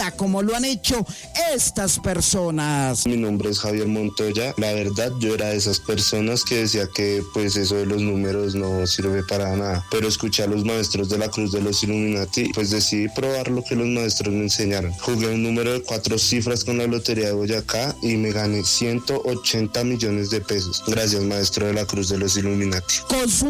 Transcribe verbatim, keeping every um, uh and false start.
plata como lo han hecho estas personas. Mi nombre es Javier Montoya. La verdad, yo era de esas personas que decía que pues eso de los números no sirve para nada, pero escuché a los maestros de la Cruz de los Illuminati, pues decidí probar lo que los maestros me enseñaron. Jugué un número de cuatro cifras con la Lotería de Boyacá y me gané ciento ochenta millones de pesos. Gracias, maestro de la Cruz de los Illuminati. Con su